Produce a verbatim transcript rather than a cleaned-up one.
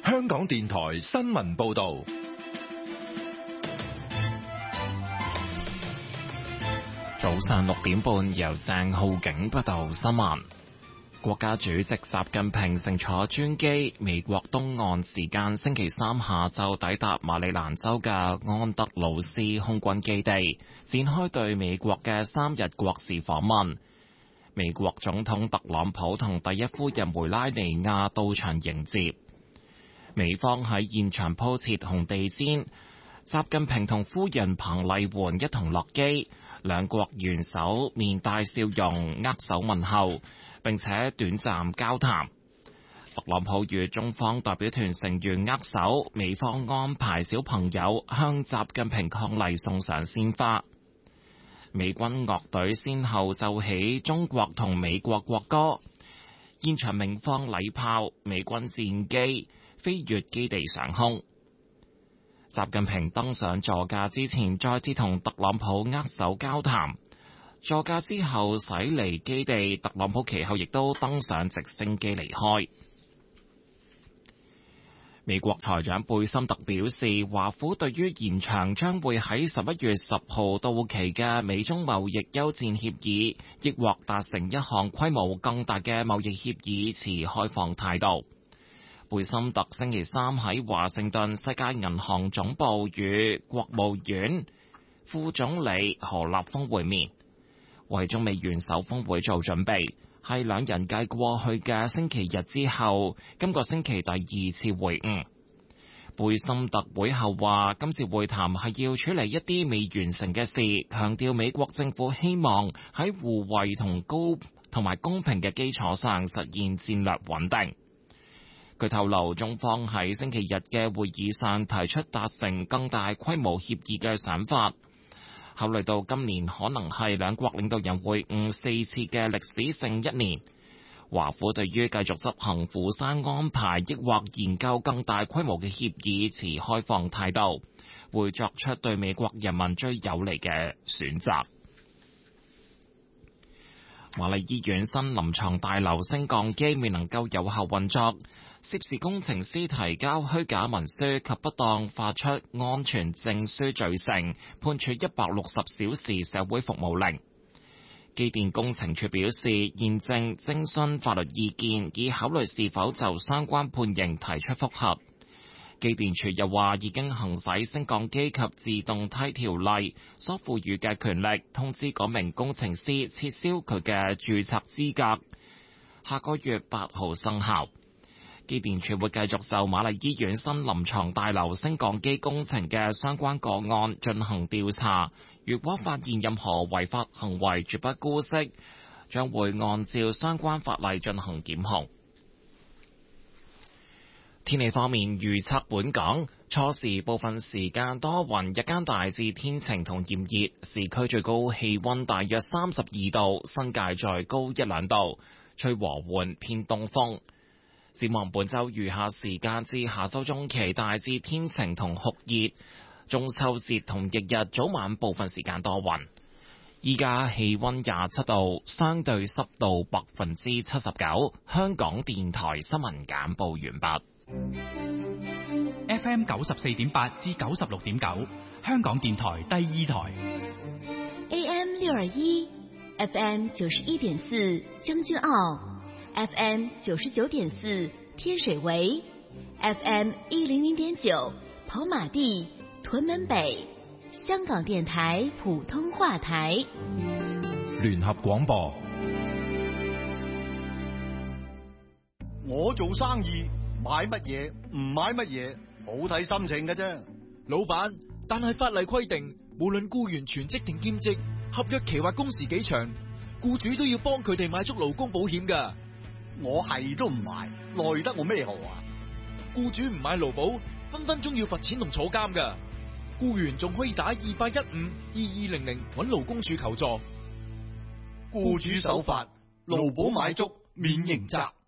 香港電台新聞報道。 早上六點半，由鄭浩景報道新聞。國家主席習近平乘坐專機，美國東岸時間星期三下晝抵達馬里蘭州嘅安德魯斯空軍基地，展開對美國嘅三日國事訪問。美國總統特朗普同第一夫人梅拉尼亞到場迎接。美方喺現場鋪設紅地毯，習近平同夫人彭麗媛一同落機，兩國元首面帶笑容握手問候，並且短暫交談。特朗普與中方代表團成員握手，美方安排小朋友向習近平伉儷送上鮮花。美軍樂隊先後奏起中國同美國國歌，現場鳴放禮炮，美軍戰機飛越基地上空。習近平登上座駕之前，再次同特朗普握手交談。座駕之後駛離基地，特朗普其後亦都登上直升機離開。美國財長貝森特表示，華府對於延長將會喺十一月十號到期嘅美中貿易休戰協議，亦或達成一項規模更大嘅貿易協議持開放態度。貝森特星期三喺華盛頓世界銀行總部與國務院副總理何立峰會面，為中美元首峰會做準備，係兩人繼過去嘅星期日之後，今個星期第二次會晤。貝森特會後話，今次會談係要處理一啲未完成嘅事，強調美國政府希望喺互惠同高同埋公平嘅基礎上實現戰略穩定。佢透露，中方喺星期日嘅會議上提出達成更大規模協議嘅想法。考慮到今年可能係兩國領導人會晤四次嘅歷史性一年，華府對於繼續執行釜山安排，抑或研究更大規模嘅協議持開放態度，會作出對美國人民最有利嘅選擇。瑪麗醫院新臨床大樓升降機未能夠有效運作，涉事工程師提交虛假文書及不當發出安全證書罪成，判處一百六十小時社會服務令。機電工程處表示，現正徵詢法律意見，以考慮是否就相關判刑提出覆核。機電處又話，已經行使升降機及自動梯條例所賦予嘅權力，通知嗰名工程師撤銷佢嘅註冊資格，下個月八號生效。機電處會繼續就瑪麗醫院新臨床大樓升降機工程嘅相關個案進行調查，如果發現任何違法行為，絕不姑息，將會按照相關法例進行檢控。天氣方面，預測本港初時部分時間多雲，日間大致天晴同炎熱，市區最高氣溫大約三十二度，新界再高一兩度，吹和緩偏東風。展望本週餘下時間至下週中期，大致天晴同酷熱，中秋節同翌日早晚部分時間多雲。依家氣溫廿七度，相對濕度百分之七十九。香港電台新聞簡報完畢。 F M 九十四點八至九十六點九，香港電台第二台。 A M 六二一 ，F M 九十一點四將軍澳 ，F M 九十九點四天水圍 ，F M 一零零點九跑馬地屯門北，香港電台普通話台。 聯合廣播。 我做生意。買乜嘢唔買乜嘢，好睇心情嘅啫。 老闆，但係法例規定，無論僱員全職定兼職，合約期或工時幾長，僱主都要幫佢哋買足勞工保險噶。 我係都唔買，奈得我咩何啊？ 僱主唔買勞保，分分鐘要罰錢同坐監噶。僱員仲可以打二八一五二二零零揾勞工處求助。 僱主守法，勞保買足免刑責。